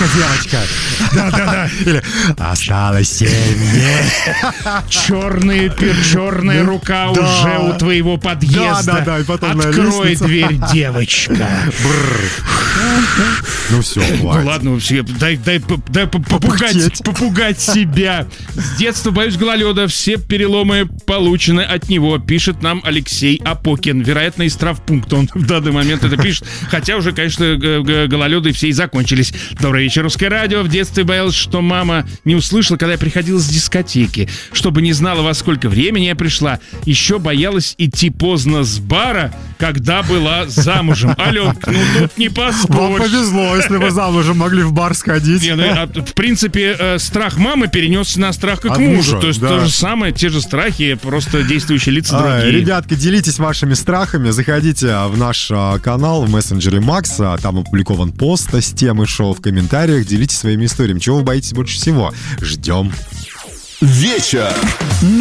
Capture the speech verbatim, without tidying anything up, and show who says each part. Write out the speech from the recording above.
Speaker 1: девочка, девочка.
Speaker 2: Да-да-да.
Speaker 1: Или осталось семь дней.
Speaker 2: Черная, черная рука уже у твоего подъезда.
Speaker 1: Да-да-да, и потом на
Speaker 2: открой
Speaker 1: лестнице.
Speaker 2: дверь, девочка.
Speaker 1: Ну все,
Speaker 2: Ну
Speaker 1: хватит.
Speaker 2: ладно, все, дай, дай, дай попугать,
Speaker 1: Попыхтеть.
Speaker 2: попугать себя. С детства боюсь гололеда, все переломы получены от него, пишет нам Алексей Апокин. Вероятно, из травмпункта он в данный момент это пишет. Хотя уже, конечно, гололеды все и закончились. Добрый вечер, Русское радио. В детстве боялась, что мама не услышала, когда я приходила с дискотеки. Чтобы не знала, во сколько времени я пришла. Еще боялась идти поздно с бара, когда была замужем. Аленка, ну тут не поспоришь.
Speaker 1: Вам повезло, если вы замужем могли в бар сходить.
Speaker 2: Не, ну, а, в принципе, э, страх мамы перенесся на страх как
Speaker 1: От
Speaker 2: мужа.
Speaker 1: мужа,
Speaker 2: То есть
Speaker 1: да.
Speaker 2: то же самое, те же страхи, просто действующие лица
Speaker 1: А,
Speaker 2: другие.
Speaker 1: Ребятки, делитесь вашими страхами. Заходите в наш а, канал в мессенджере Макса. Там опубликован пост с темой шоу. В комментариях делитесь своими историями. Чего вы боитесь больше всего? Ждем.
Speaker 3: Вечер